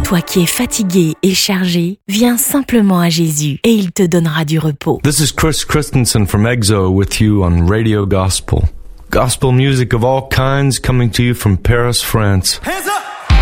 Toi qui es fatigué et chargé, viens simplement à Jésus et il te donnera du repos. This is Chris Christensen from EXO with you on Radio Gospel. Gospel music of all kinds coming to you from Paris, France. Hands up!